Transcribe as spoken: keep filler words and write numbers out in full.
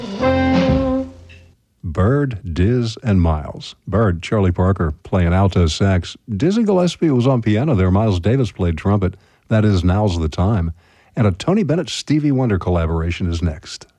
Bird, Diz, and Miles. Bird, Charlie Parker playing alto sax. Dizzy Gillespie was on piano there. Miles Davis played trumpet. That is Now's the Time. And a Tony Bennett Stevie Wonder collaboration is next.